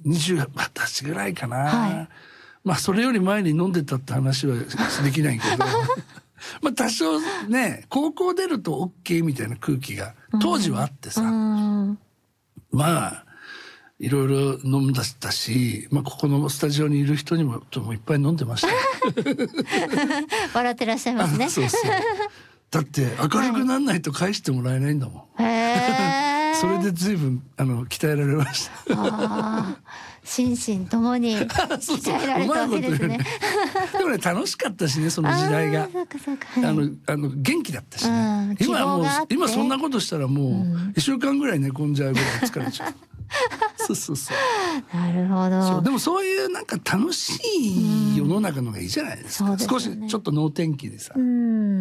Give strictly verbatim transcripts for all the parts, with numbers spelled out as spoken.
にじゅうはたちぐらいかな、 はい、 まあそれより前に飲んでたって話はできないけどまあ多少ね高校出ると OK みたいな空気が当時はあってさ、 うんうん、 まあいろいろ飲んだしたし、まあ、ここのスタジオにいる人にもともいっぱい飲んでました笑ってらっしゃいますねそうそうだって明るくなんないと返してもらえないんだもん、 はい、へそれで随分あの鍛えられましたあ心身ともに鍛えられたわけですねでもね楽しかったしねその時代があそうかそうか、はい、 あのあの元気だったしね、 うん、 今はもう今そんなことしたらもういっしゅうかんぐらい寝込んじゃうぐらい疲れちゃうそうそうそうなるほど。 そうでもそういうなんか楽しい世の中のがいいじゃないですか、うん、少しちょっと能天気でさ、うん、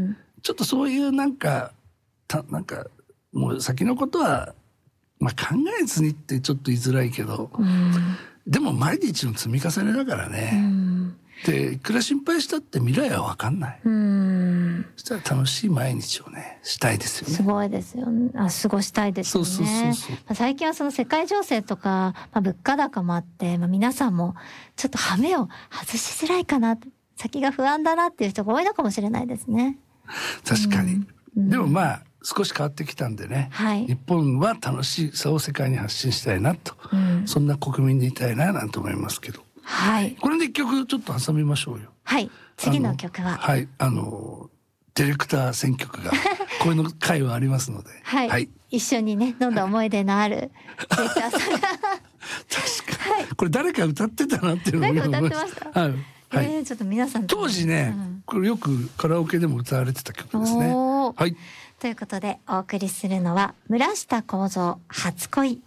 ちょっとそういうなんかたなんかもう先のことは、まあ、考えずにってちょっと言いづらいけど、うん、でも毎日の積み重ねだからね、うん、でいくら心配したって未来は分かんない、うん、そしたら楽しい毎日をねしたいですよね。 すごいですよね。あ過ごしたいですよね。そうそうそうそう、まあ、最近はその世界情勢とか、まあ、物価高もあって、まあ、皆さんもちょっと羽目を外しづらいかな、先が不安だなっていう人が多いのかもしれないですね。 確かに、うんうん、でもまあ少し変わってきたんでね、 はい、 日本は楽しさを世界に発信したいなと、うん、そんな国民でいたいななんて思いますけど、 はい、 これで一曲ちょっと挟みましょうよ。 はい、次の曲ははいあのディレクター選曲がこういうの回はありますので、 はい、はい、一緒にね飲んだ思い出のあるディレクターさんが確かに、はい、これ誰か歌ってたなっていうのを誰か歌ってました、 はいはい、 えー、ちょっと皆さん当時ね、うん、これよくカラオケでも歌われてた曲ですね。はい、 ということでお送りするのは村下幸三初恋。